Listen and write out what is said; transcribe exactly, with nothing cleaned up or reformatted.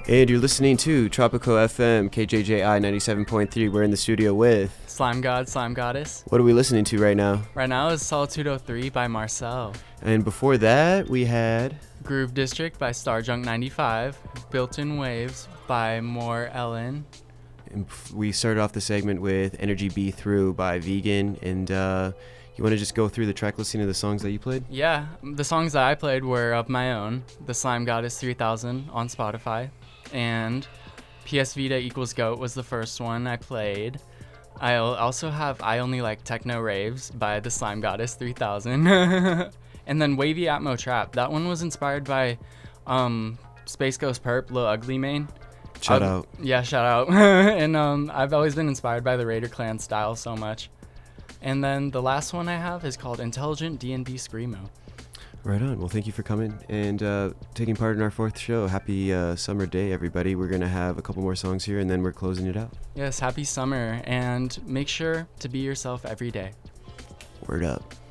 And you're listening to Tropico F M, K J J I ninety-seven point three. We're in the studio with... Slime God, Slime Goddess. What are we listening to right now? Right now is Solitude oh three by Marcel. And before that, we had... Groove District by Starjunk ninety-five. Built-in Waves by More Ellen. And we started off the segment with Energy Be Through by Vegan. And uh, you want to just go through the track listing of the songs that you played? Yeah, the songs that I played were of my own. The Slime Goddess three thousand on Spotify. And P S Vita equals GOAT was the first one I played. I also have I Only Like Techno Raves by the Slime Goddess three thousand. And then Wavy Atmo Trap. That one was inspired by um, Space Ghost Perp, Lil Ugly Mane. Shout I've, out. Yeah, shout out. And um, I've always been inspired by the Raider Clan style so much. And then the last one I have is called Intelligent D and D Screamo. Right on. Well, thank you for coming and uh, taking part in our fourth show. Happy uh, summer day, everybody. We're going to have a couple more songs here, and then we're closing it out. Yes, happy summer. And make sure to be yourself every day. Word up.